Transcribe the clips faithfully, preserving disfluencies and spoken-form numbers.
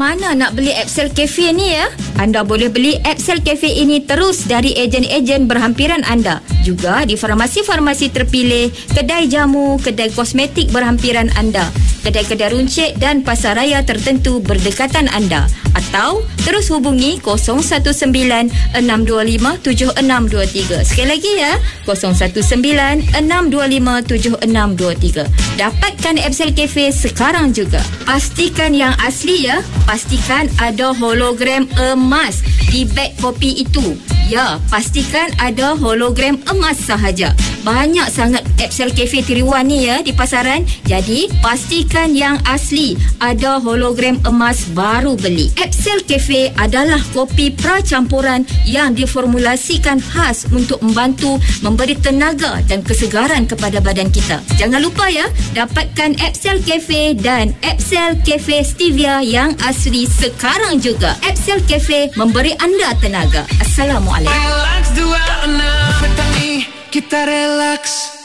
mana nak beli Epsel Cafe ni ya? Anda boleh beli Epsel Cafe ini terus dari ejen-ejen berhampiran anda. Juga di farmasi-farmasi terpilih, kedai jamu, kedai kosmetik berhampiran anda, kedai-kedai runcit dan pasaraya tertentu berdekatan anda. Atau terus hubungi kosong satu sembilan enam dua lima tujuh enam dua tiga. Sekali lagi ya, kosong satu sembilan enam dua lima tujuh enam dua tiga. Dapatkan Epsel Cafe sekarang juga. Pastikan yang asli ya. Pastikan ada hologram emas di beg kopi itu. Ya, pastikan ada hologram emas sahaja. Banyak sangat Epsel Cafe tiruan ni ya di pasaran. Jadi, pastikan yang asli. Ada hologram emas baru beli. Epsel Cafe adalah kopi pracampuran yang diformulasikan khas untuk membantu memberi tenaga dan kesegaran kepada badan kita. Jangan lupa ya, dapatkan Epsel Cafe dan Epsel Cafe Stevia yang asli sekarang juga. Epsel Cafe memberi anda tenaga. Assalamualaikum. Relax dua enam petang ni kita relax.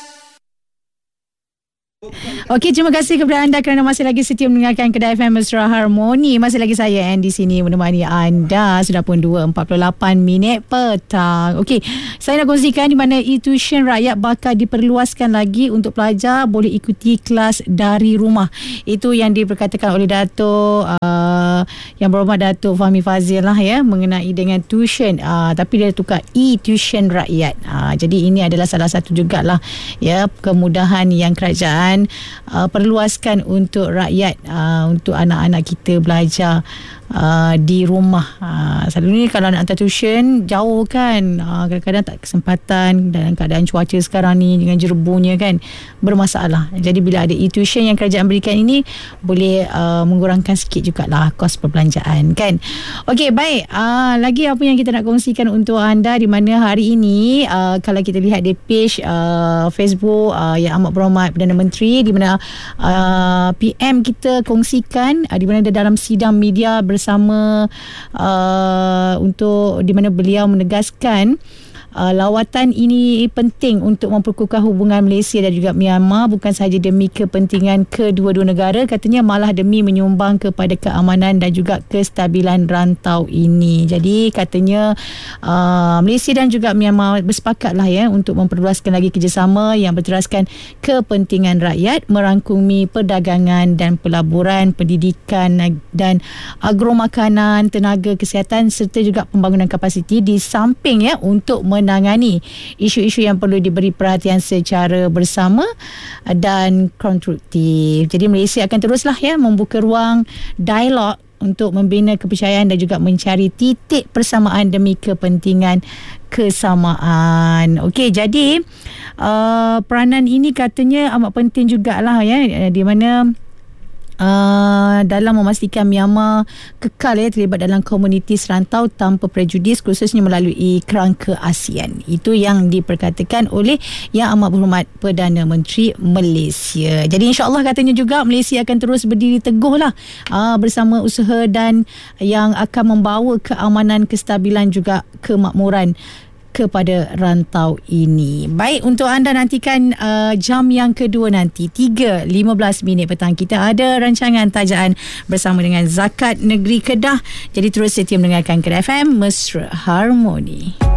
Okey, terima kasih kepada anda kerana masih lagi setia mendengarkan Kedai F M Mesra Harmoni. Masih lagi saya Anne di sini menemani anda. Sudah pun dua empat puluh lapan minit petang. Okey, saya nak kongsikan di mana e-tuition rakyat bakal diperluaskan lagi untuk pelajar boleh ikuti kelas dari rumah. Itu yang diperkatakan oleh Dato' uh, yang berhormat Dato' Fahmi Fazil lah ya, mengenai dengan tuition. Uh, tapi dia tukar e-tuition rakyat. Uh, jadi ini adalah salah satu jugalah ya kemudahan yang kerajaan Uh, perluaskan untuk rakyat, uh, untuk anak-anak kita belajar uh, di rumah. Uh, selalu ni kalau nak hantar tuition jauh kan, uh, kadang-kadang tak kesempatan dalam keadaan cuaca sekarang ni dengan jerebunya kan, bermasalah. Jadi bila ada e-tuition yang kerajaan berikan ini, boleh uh, mengurangkan sikit jugalah kos perbelanjaan kan. Okey, baik. Uh, lagi apa yang kita nak kongsikan untuk anda di mana hari ini uh, kalau kita lihat di page uh, Facebook uh, yang amat berhormat Perdana Menteri, di mana uh, P M kita kongsikan uh, di mana dia dalam sidang media bersama uh, untuk di mana beliau menegaskan Uh, lawatan ini penting untuk memperkukuhkan hubungan Malaysia dan juga Myanmar, bukan sahaja demi kepentingan kedua-dua negara, katanya malah demi menyumbang kepada keamanan dan juga kestabilan rantau ini. Jadi katanya uh, Malaysia dan juga Myanmar bersepakatlah ya untuk memperluaskan lagi kerjasama yang berteraskan kepentingan rakyat, merangkumi perdagangan dan pelaburan, pendidikan dan agromakanan, tenaga kesihatan serta juga pembangunan kapasiti, di samping ya untuk menangani isu-isu yang perlu diberi perhatian secara bersama dan konstruktif. Jadi Malaysia akan teruslah ya membuka ruang dialog untuk membina kepercayaan dan juga mencari titik persamaan demi kepentingan kesamaan. Okey, jadi uh, peranan ini katanya amat penting jugalah ya, di mana Uh, dalam memastikan Myanmar kekal ya terlibat dalam komuniti serantau tanpa prejudis, khususnya melalui kerangka ASEAN. Itu yang diperkatakan oleh Yang Amat Berhormat Perdana Menteri Malaysia. Jadi insya-Allah katanya juga Malaysia akan terus berdiri teguh lah uh, bersama usaha dan yang akan membawa keamanan, kestabilan juga kemakmuran kepada rantau ini. Baik, untuk anda nantikan uh, jam yang kedua nanti tiga lima belas minit petang kita ada rancangan tajaan bersama dengan Zakat Negeri Kedah. Jadi terus setia mendengarkan Kedai F M Mesra Harmoni.